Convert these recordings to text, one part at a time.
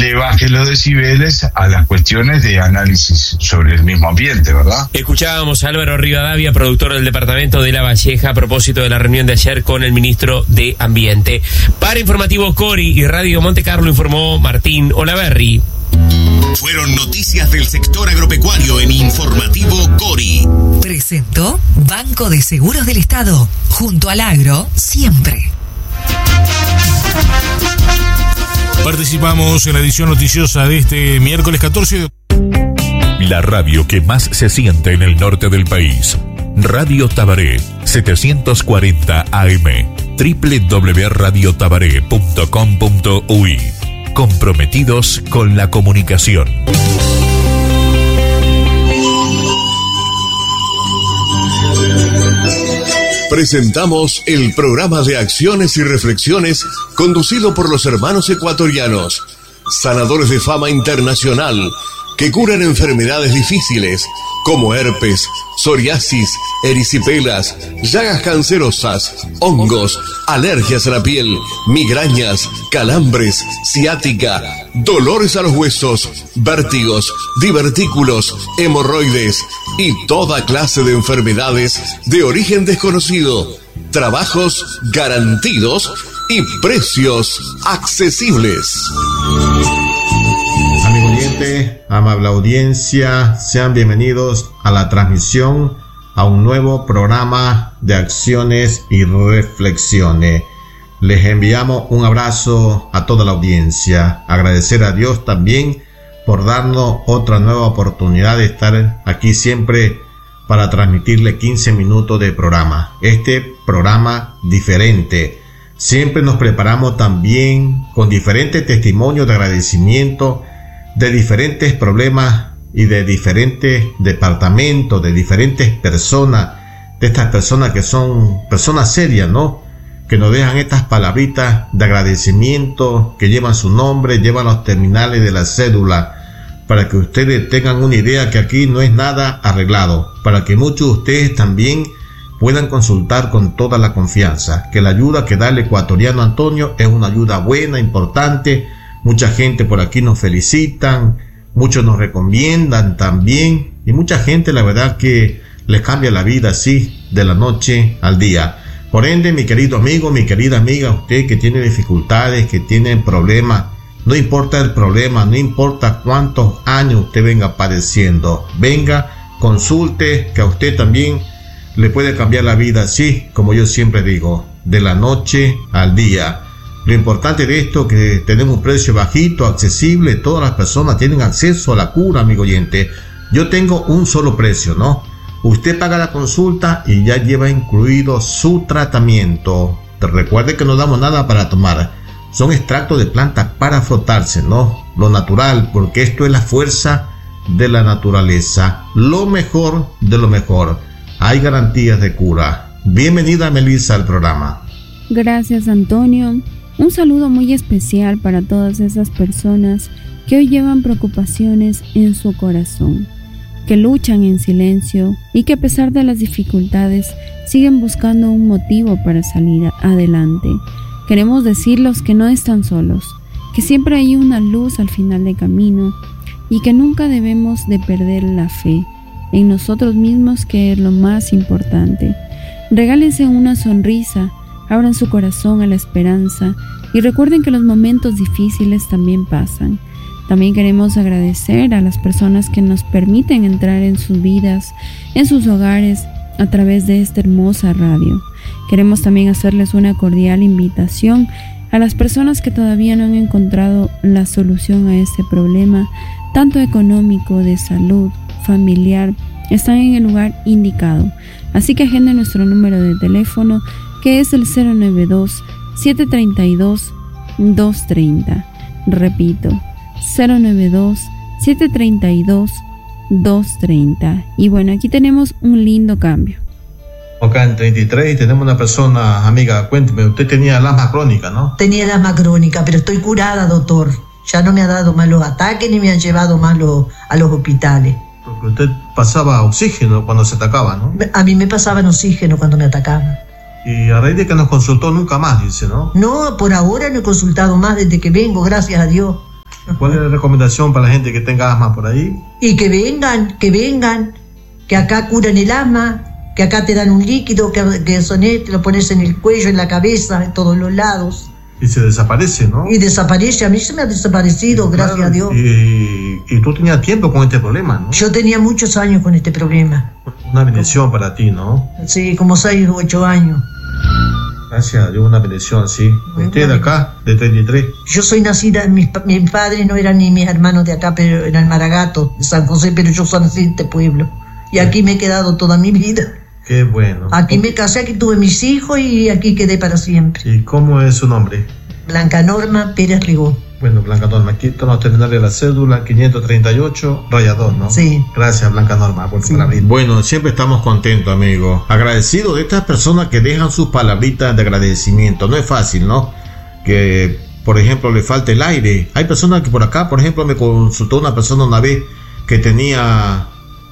le baje los decibeles a las cuestiones de análisis sobre el mismo ambiente, ¿verdad? Escuchábamos a Álvaro Rivadavia, productor del departamento de La Valleja, a propósito de la reunión de ayer con el ministro de Ambiente. Para Informativo Cori y Radio Monte Carlo informó Martín Olaverri. Fueron noticias del sector agropecuario en Informativo Cori. Presentó Banco de Seguros del Estado. Junto al agro, siempre. Participamos en la edición noticiosa de este miércoles 14 de... La radio que más se siente en el norte del país. Radio Tabaré, 740 AM. www.radiotabaré.com.uy. Comprometidos con la comunicación. Presentamos el programa de acciones y reflexiones conducido por los hermanos ecuatorianos, sanadores de fama internacional, que curan enfermedades difíciles como herpes, psoriasis, erisipelas, llagas cancerosas, hongos, alergias a la piel, migrañas, calambres, ciática, dolores a los huesos, vértigos, divertículos, hemorroides y toda clase de enfermedades de origen desconocido. Trabajos garantidos y precios accesibles. Amigo oyente, amable audiencia, sean bienvenidos a la transmisión a un nuevo programa de acciones y reflexiones. Les enviamos un abrazo a toda la audiencia. Agradecer a Dios también por darnos otra nueva oportunidad de estar aquí siempre para transmitirle 15 minutos de programa. Este programa diferente. Siempre nos preparamos también con diferentes testimonios de agradecimiento de diferentes problemas y de diferentes departamentos, de diferentes personas, de estas personas que son personas serias, ¿no? Que nos dejan estas palabritas de agradecimiento, que llevan su nombre, llevan los terminales de la cédula, para que ustedes tengan una idea que aquí no es nada arreglado, para que muchos de ustedes también puedan consultar con toda la confianza, que la ayuda que da el ecuatoriano Antonio es una ayuda buena, importante. Mucha gente por aquí nos felicitan, muchos nos recomiendan también, y mucha gente la verdad que les cambia la vida así, de la noche al día. Por ende, mi querido amigo, mi querida amiga, usted que tiene dificultades, que tiene problemas, no importa el problema, no importa cuántos años usted venga padeciendo, venga, consulte, que a usted también le puede cambiar la vida así, como yo siempre digo, de la noche al día. Lo importante de esto es que tenemos un precio bajito, accesible, todas las personas tienen acceso a la cura, amigo oyente. Yo tengo un solo precio, ¿no? Usted paga la consulta y ya lleva incluido su tratamiento. Recuerde que no damos nada para tomar. Son extractos de plantas para frotarse, ¿no? Lo natural, porque esto es la fuerza de la naturaleza. Lo mejor de lo mejor. Hay garantías de cura. Bienvenida, Melissa, al programa. Gracias, Antonio. Un saludo muy especial para todas esas personas que hoy llevan preocupaciones en su corazón, que luchan en silencio y que a pesar de las dificultades siguen buscando un motivo para salir adelante. Queremos decirles que no están solos, que siempre hay una luz al final del camino y que nunca debemos de perder la fe en nosotros mismos, que es lo más importante. Regálense una sonrisa, abran su corazón a la esperanza y recuerden que los momentos difíciles también pasan. También queremos agradecer a las personas que nos permiten entrar en sus vidas, en sus hogares, a través de esta hermosa radio. Queremos también hacerles una cordial invitación a las personas que todavía no han encontrado la solución a este problema, tanto económico, de salud, familiar. Están en el lugar indicado. Así que agenden nuestro número de teléfono, que es el 092-732-230. Repito, 092-732-230. Y bueno, aquí tenemos un lindo cambio. Acá en 33 tenemos una persona, amiga, cuénteme, usted tenía el asma crónica, ¿no? Tenía el asma crónica, pero estoy curada, doctor. Ya no me ha dado más los ataques ni me han llevado más a los hospitales. Porque usted pasaba oxígeno cuando se atacaba, ¿no? A mí me pasaban oxígeno cuando me atacaban. Y a raíz de que nos consultó nunca más, dice, ¿no? No, por ahora no he consultado más desde que vengo, gracias a Dios. ¿Cuál es la recomendación para la gente que tenga asma por ahí? Y que vengan, que acá curan el asma, que acá te dan un líquido, que te lo pones en el cuello, en la cabeza, en todos los lados. Y se desaparece, ¿no? Y desaparece, a mí se me ha desaparecido, gracias a Dios. Y tú tenías tiempo con este problema, ¿no? Yo tenía muchos años con este problema. Una bendición para ti, ¿no? Sí, como 6 o 8 años. Gracias a Dios, una bendición, sí. ¿Usted de acá, de 33? Yo soy nacida, mis padres no eran ni mis hermanos de acá, pero eran Maragato, de San José, pero yo nací en este pueblo. Y aquí me he quedado toda mi vida. Qué bueno. Aquí me casé, aquí tuve mis hijos y aquí quedé para siempre. ¿Y cómo es su nombre? Blanca Norma Pérez Rigó. Bueno, Blanca Norma, aquí estamos a terminarle la cédula 538, raya 2, ¿no? Sí. Gracias, Blanca Norma, por su palabrita. Bueno, siempre estamos contentos, amigos. Agradecidos de estas personas que dejan sus palabritas de agradecimiento. No es fácil, ¿no? Que, por ejemplo, le falte el aire. Hay personas que por acá, por ejemplo, me consultó una persona una vez que tenía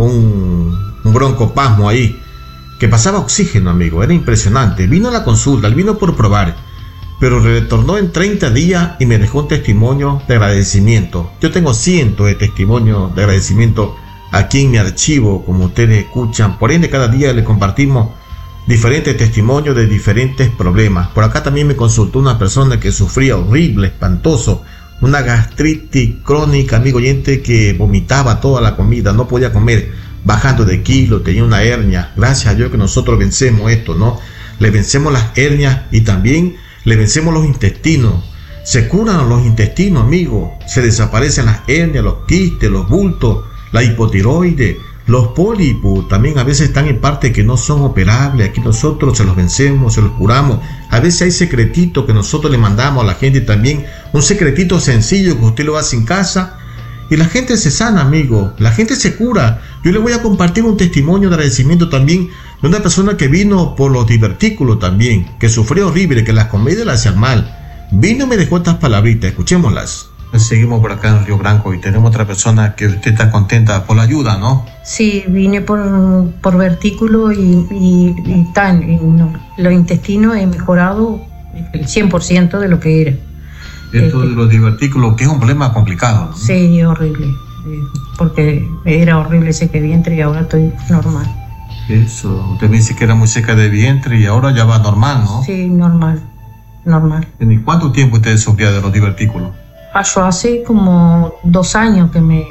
un broncopasmo ahí, que pasaba oxígeno, amigo. Era impresionante. Vino a la consulta, él vino por probar, pero retornó en 30 días y me dejó un testimonio de agradecimiento. Yo tengo cientos de testimonios de agradecimiento aquí en mi archivo, como ustedes escuchan. Por ende, cada día le compartimos diferentes testimonios de diferentes problemas. Por acá también me consultó una persona que sufría horrible, espantoso, una gastritis crónica, amigo oyente, que vomitaba toda la comida, no podía comer, bajando de kilo, tenía una hernia. Gracias a Dios que nosotros vencemos esto, ¿no? Le vencemos las hernias y también le vencemos los intestinos. Se curan los intestinos, amigo. Se desaparecen las hernias, los quistes, los bultos, la hipotiroides, los pólipos. También a veces están en partes que no son operables. Aquí nosotros se los vencemos, se los curamos. A veces hay secretitos que nosotros le mandamos a la gente también. Un secretito sencillo que usted lo hace en casa y la gente se sana, amigo. La gente se cura. Yo le voy a compartir un testimonio de agradecimiento también de una persona que vino por los divertículos también, que sufrió horrible, que las comidas le hacían mal. Vino y me dejó estas palabritas, escuchémoslas. Seguimos por acá en Río Branco y tenemos otra persona que usted está contenta por la ayuda, ¿no? Sí, vine por vertículo y los intestinos he mejorado el 100% de lo que era. Esto de los divertículos, que es un problema complicado, ¿no? Sí, horrible, porque era horrible ese que vientre y ahora estoy normal. Eso, usted me dice que era muy seca de vientre y ahora ya va normal, ¿no? Sí, normal. ¿Y cuánto tiempo usted sufría de los divertículos? Yo hace como 2 años que me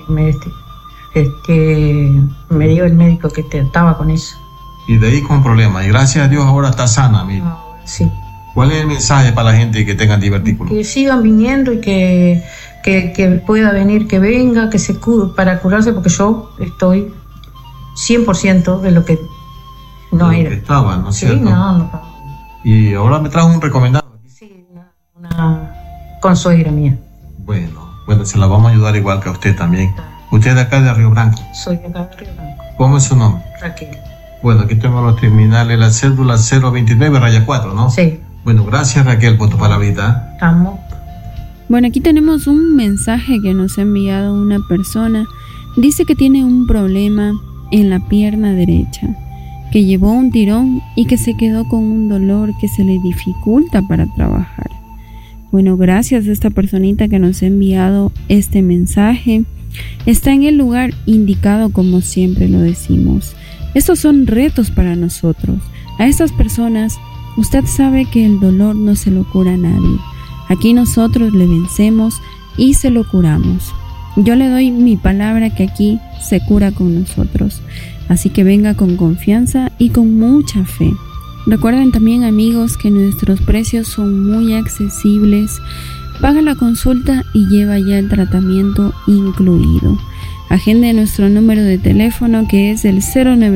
dio el médico que estaba con eso. Y de ahí con problemas, y gracias a Dios ahora está sana, amigo. Sí. ¿Cuál es el mensaje para la gente que tenga divertículos? Que sigan viniendo y que pueda venir, que venga, que se cure, para curarse, porque yo estoy 100% de lo que no era. Que estaba, ¿no es sí, cierto? No. Y ahora me trajo un recomendado. Sí, una consuegra mía. Bueno, se la vamos a ayudar igual que a usted también. Usted es de acá de Río Branco. Soy de acá de Río Branco. ¿Cómo es su nombre? Raquel. Bueno, aquí tengo los terminales, la cédula 029-4, ¿no? Sí. Bueno, gracias Raquel por tu palabrita. Estamos. Bueno, aquí tenemos un mensaje que nos ha enviado una persona. Dice que tiene un problema en la pierna derecha, que llevó un tirón y que se quedó con un dolor que se le dificulta para trabajar. Bueno, gracias a esta personita que nos ha enviado este mensaje. Está en el lugar indicado, como siempre lo decimos. Estos son retos para nosotros. A estas personas, usted sabe que el dolor no se lo cura a nadie. Aquí nosotros le vencemos y se lo curamos. Yo le doy mi palabra que aquí se cura con nosotros. Así que venga con confianza y con mucha fe. Recuerden también, amigos, que nuestros precios son muy accesibles. Paga la consulta y lleva ya el tratamiento incluido. Agende nuestro número de teléfono, que es el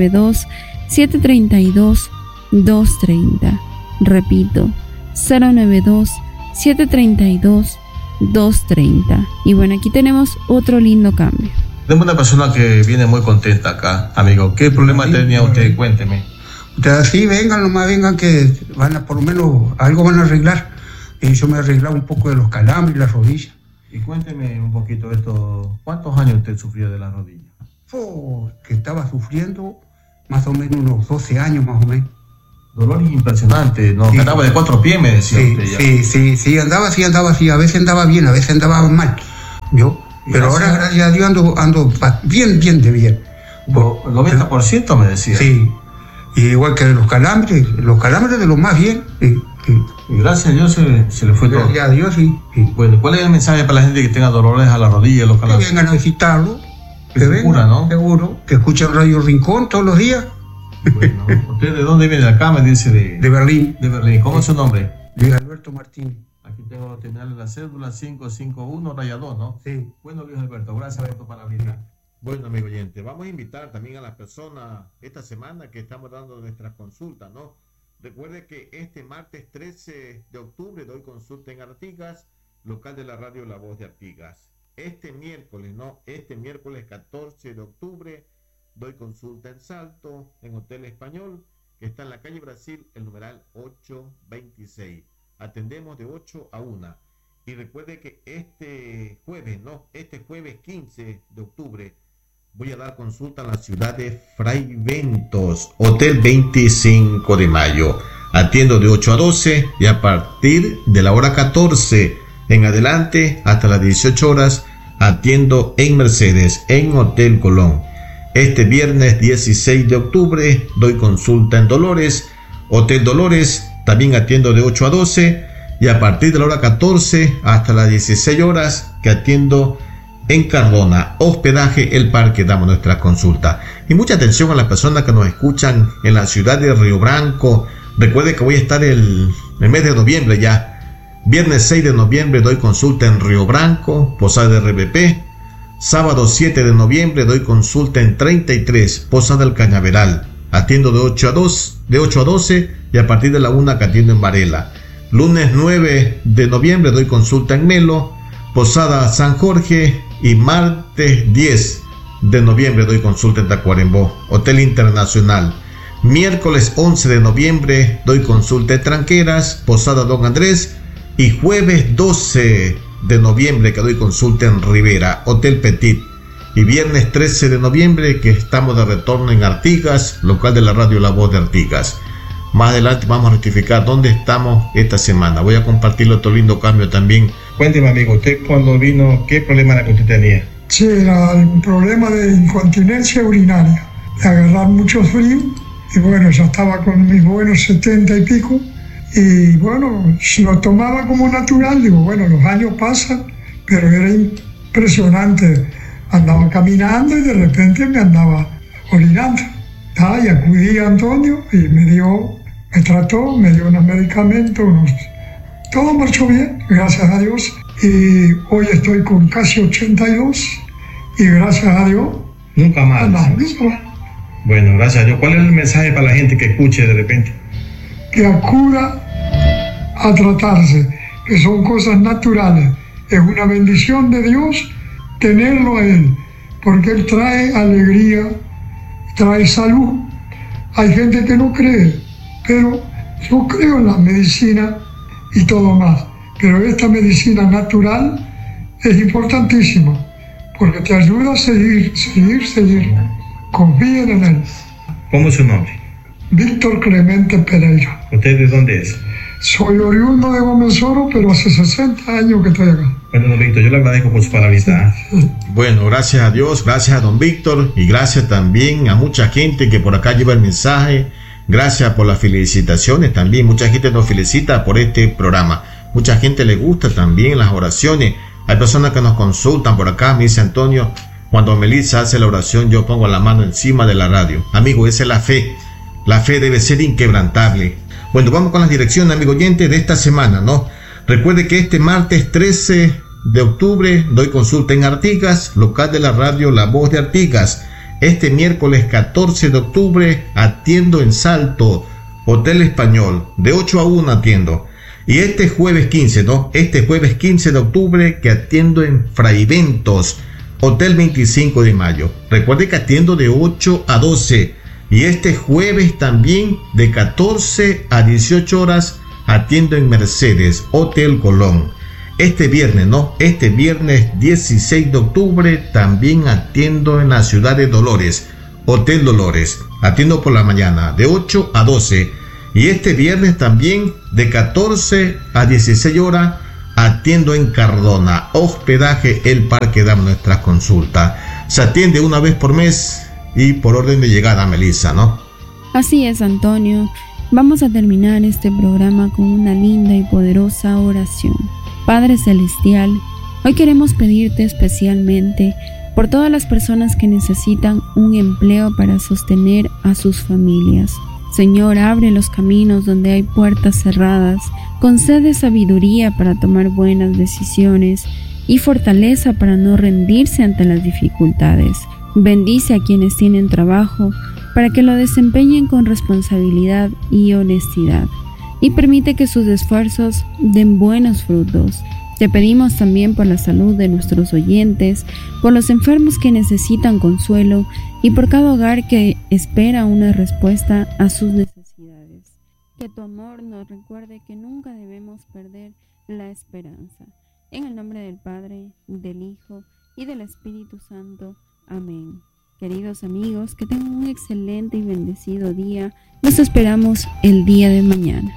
092-732-230. Repito, 092-732-230. Y bueno, aquí tenemos otro lindo cambio. Tenemos una persona que viene muy contenta acá, amigo. ¿Qué problema tenía usted? Cuénteme. Ustedes sí, vengan, nomás vengan, que van a, por lo menos, algo van a arreglar. Yo me he arreglado un poco de los calambres y las rodillas. Y cuénteme un poquito esto. ¿Cuántos años usted sufría de las rodillas? Que estaba sufriendo más o menos unos 12 años más o menos. Dolor impresionante, ¿no? Sí. Andaba de 4 pies, me decía usted ya. Sí, andaba así. A veces andaba bien, a veces andaba mal. ¿Vio? Pero ahora, gracias a Dios, ando bien de bien. 90% me decía. Sí. Y igual que los calambres de lo más bien. Y gracias a Dios se le fue todo. Gracias a Dios, sí. Bueno, ¿cuál es el mensaje para la gente que tenga dolores a la rodilla, los calambres? Que vengan a visitarlo. Que vengan, ¿no? Seguro. Que escuchen Radio Rincón todos los días. Bueno, ¿usted de dónde viene? Acá me dice de Berlín. De Berlín. ¿Cómo es su nombre? Luis Alberto Martín. Aquí tengo que tener la cédula 551-2, ¿no? Sí. Bueno, Luis Alberto, gracias por tu palabra. Bueno, amigo oyente, vamos a invitar también a las personas esta semana que estamos dando nuestras consultas, ¿no? Recuerde que este martes 13 de octubre doy consulta en Artigas, local de la radio La Voz de Artigas. Este miércoles 14 de octubre, doy consulta en Salto, en Hotel Español, que está en la calle Brasil, el numeral 826. Atendemos de 8 a 1. Y recuerde que este jueves 15 de octubre, voy a dar consulta en la ciudad de Fraiventos, Hotel 25 de Mayo. Atiendo de 8 a 12 y a partir de la hora 14 en adelante hasta las 18 horas atiendo en Mercedes, en Hotel Colón. Este viernes 16 de octubre doy consulta en Dolores, Hotel Dolores, también atiendo de 8 a 12 y a partir de la hora 14 hasta las 16 horas que atiendo en Cardona, hospedaje El Parque, damos nuestras consultas. Y mucha atención a las personas que nos escuchan en la ciudad de Río Branco. Recuerde que voy a estar el mes de noviembre ya. Viernes 6 de noviembre doy consulta en Río Branco, Posada de RBP. Sábado 7 de noviembre doy consulta en 33, Posada del Cañaveral. Atiendo de 8 a 12 y a partir de la 1 que atiendo en Varela. Lunes 9 de noviembre doy consulta en Melo, Posada San Jorge, y martes 10 de noviembre doy consulta en Tacuarembó, Hotel Internacional. Miércoles 11 de noviembre doy consulta en Tranqueras, Posada Don Andrés, y jueves 12 de noviembre que doy consulta en Rivera, Hotel Petit. Y viernes 13 de noviembre que estamos de retorno en Artigas, local de la radio La Voz de Artigas. Más adelante vamos a rectificar dónde estamos esta semana. Voy a compartirle otro lindo cambio también. Cuénteme, amigo, usted cuando vino, ¿qué problema era que usted tenía? Sí, era un problema de incontinencia urinaria, de agarrar mucho frío, y bueno, ya estaba con mis buenos 70 y pico, y bueno, lo tomaba como natural, digo, bueno, los años pasan, pero era impresionante. Andaba caminando y de repente me andaba orinando. Y acudí a Antonio y me trató, me dio unos medicamentos, todo marchó bien, gracias a Dios. Y hoy estoy con casi 82 y gracias a Dios. Nunca más. Bueno, gracias a Dios. ¿Cuál es el mensaje para la gente que escuche de repente? Que acuda a tratarse, que son cosas naturales. Es una bendición de Dios tenerlo a Él, porque Él trae alegría, trae salud. Hay gente que no cree, pero yo creo en la medicina y todo más. Pero esta medicina natural es importantísima, porque te ayuda a seguir. Confíen en Él. ¿Cómo es su nombre? Víctor Clemente Pereira. ¿Usted de dónde es? Soy oriundo de Gómez Oro, pero hace 60 años que estoy acá. Bueno, don Víctor, yo le agradezco por su palabrita. Bueno, gracias a Dios, gracias a don Víctor y gracias también a mucha gente que por acá lleva el mensaje. Gracias por las felicitaciones también. Mucha gente nos felicita por este programa. Mucha gente le gusta también las oraciones. Hay personas que nos consultan por acá. Me dice Antonio, cuando Melissa hace la oración, yo pongo la mano encima de la radio. Amigo, esa es la fe. La fe debe ser inquebrantable. Bueno, vamos con las direcciones, amigo oyente, de esta semana, ¿no? Recuerde que este martes 13 de octubre doy consulta en Artigas, local de la radio La Voz de Artigas. Este miércoles 14 de octubre atiendo en Salto, Hotel Español, de 8 a 1 atiendo. Y este jueves 15, ¿no? Este jueves 15 de octubre que atiendo en Fraiventos, Hotel 25 de Mayo. Recuerde que atiendo de 8 a 12. Y este jueves también de 14 a 18 horas atiendo en Mercedes, Hotel Colón. Este viernes, ¿no? Este viernes 16 de octubre también atiendo en la ciudad de Dolores, Hotel Dolores. Atiendo por la mañana de 8 a 12. Y este viernes también de 14 a 16 horas atiendo en Cardona, hospedaje El Parque, damos nuestra consulta. Se atiende una vez por mes y por orden de llegada, Melissa, ¿no? Así es, Antonio. Vamos a terminar este programa con una linda y poderosa oración. Padre Celestial, hoy queremos pedirte especialmente por todas las personas que necesitan un empleo para sostener a sus familias. Señor, abre los caminos donde hay puertas cerradas, concede sabiduría para tomar buenas decisiones y fortaleza para no rendirse ante las dificultades. Bendice a quienes tienen trabajo para que lo desempeñen con responsabilidad y honestidad, y permite que sus esfuerzos den buenos frutos. Te pedimos también por la salud de nuestros oyentes, por los enfermos que necesitan consuelo y por cada hogar que espera una respuesta a sus necesidades. Que tu amor nos recuerde que nunca debemos perder la esperanza. En el nombre del Padre, del Hijo y del Espíritu Santo. Amén. Queridos amigos, que tengan un excelente y bendecido día. Nos esperamos el día de mañana.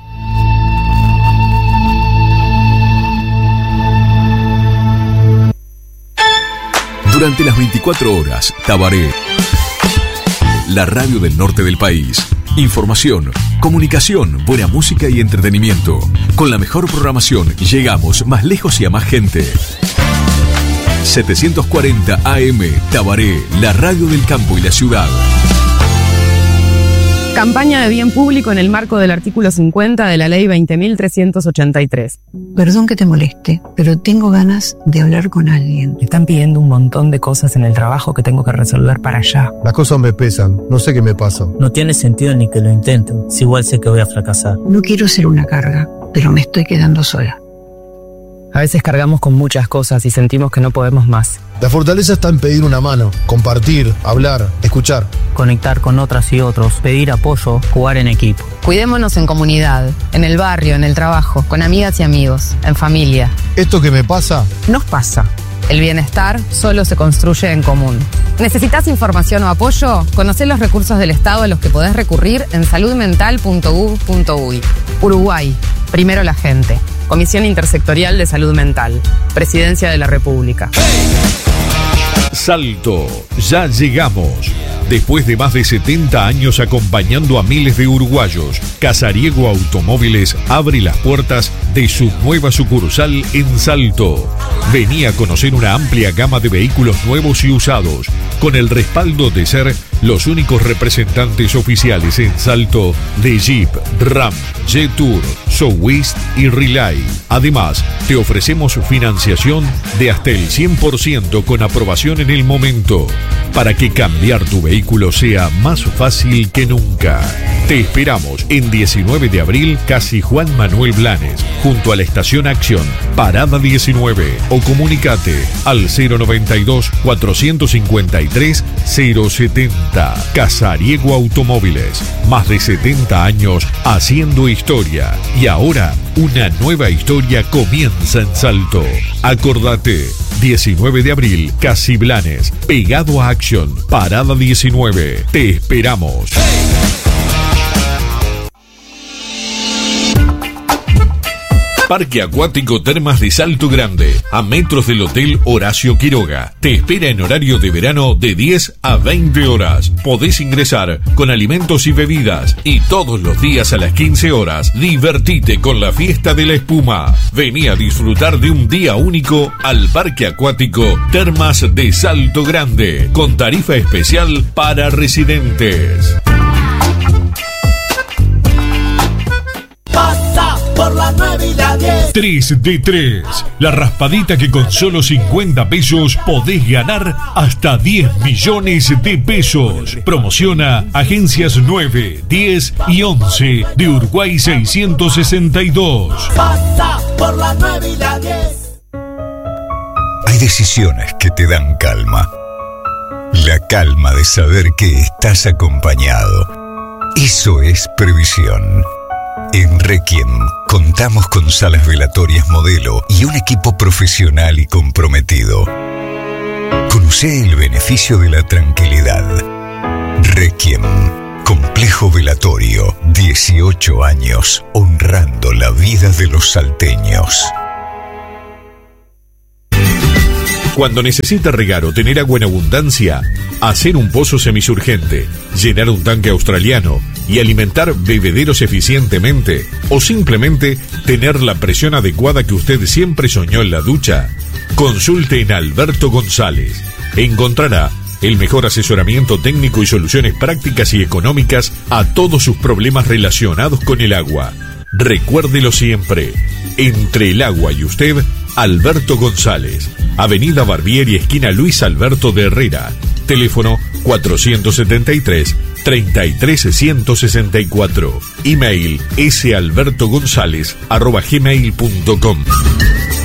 Durante las 24 horas, Tabaré, la radio del norte del país. Información, comunicación, buena música y entretenimiento. Con la mejor programación llegamos más lejos y a más gente. 740 AM, Tabaré, la radio del campo y la ciudad. Campaña de bien público en el marco del artículo 50 de la ley 20.383. Perdón que te moleste, pero tengo ganas de hablar con alguien. Me están pidiendo un montón de cosas en el trabajo que tengo que resolver para allá. Las cosas me pesan, no sé qué me pasa. No tiene sentido ni que lo intenten, si igual sé que voy a fracasar. No quiero ser una carga, pero me estoy quedando sola. A veces cargamos con muchas cosas y sentimos que no podemos más. La fortaleza está en pedir una mano, compartir, hablar, escuchar. Conectar con otras y otros, pedir apoyo, jugar en equipo. Cuidémonos en comunidad, en el barrio, en el trabajo, con amigas y amigos, en familia. Esto que me pasa, nos pasa. El bienestar solo se construye en común. ¿Necesitas información o apoyo? Conocé los recursos del Estado a los que podés recurrir en saludmental.gov.uy. Uruguay, primero la gente. Comisión Intersectorial de Salud Mental. Presidencia de la República. Salto, ya llegamos. Después de más de 70 años acompañando a miles de uruguayos, Casariego Automóviles abre las puertas de su nueva sucursal en Salto. Vení a conocer una amplia gama de vehículos nuevos y usados, con el respaldo de ser los únicos representantes oficiales en Salto de Jeep, Ram, Jetour, Sowist y Relay. Además, te ofrecemos financiación de hasta el 100% con aprobación en el momento, para que cambiar tu vehículo sea más fácil que nunca. Te esperamos en 19 de abril, Casi Juan Manuel Blanes, junto a la Estación Acción, Parada 19, o comunicate al 092-453-070. Casariego Automóviles, más de 70 años haciendo historia, y ahora una nueva historia comienza en Salto. Acordate, 19 de abril, Casi Blanes, pegado a Acción, Parada 19. Te esperamos. Parque Acuático Termas de Salto Grande, a metros del Hotel Horacio Quiroga. Te espera en horario de verano de 10 a 20 horas. Podés ingresar con alimentos y bebidas, y todos los días a las 15 horas divertite con la fiesta de la espuma. Vení a disfrutar de un día único al Parque Acuático Termas de Salto Grande, con tarifa especial para residentes. Por la 9 y la 10. 3 de 3. La raspadita que con solo 50 pesos podés ganar hasta 10 millones de pesos. Promociona Agencias 9, 10 y 11 de Uruguay 662. Pasa por la 9 y la 10. Hay decisiones que te dan calma. La calma de saber que estás acompañado. Eso es previsión. En Requiem contamos con salas velatorias modelo y un equipo profesional y comprometido. Conocé el beneficio de la tranquilidad. Requiem, complejo velatorio, 18 años honrando la vida de los salteños. Cuando necesita regar o tener agua en abundancia, hacer un pozo semisurgente, llenar un tanque australiano y alimentar bebederos eficientemente, o simplemente tener la presión adecuada que usted siempre soñó en la ducha, consulte en Alberto González. Encontrará el mejor asesoramiento técnico y soluciones prácticas y económicas a todos sus problemas relacionados con el agua. Recuérdelo siempre, entre el agua y usted, Alberto González, Avenida Barbieri, esquina Luis Alberto de Herrera, teléfono 473-33164, email salbertogonzalez@gmail.com.